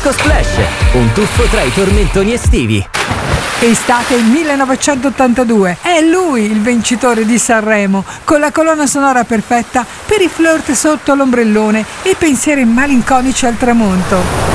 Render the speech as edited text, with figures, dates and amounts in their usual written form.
Disco Splash, un tuffo tra i tormentoni estivi. Estate 1982, è lui il vincitore di Sanremo, con la colonna sonora perfetta per i flirt sotto l'ombrellone e pensieri malinconici al tramonto.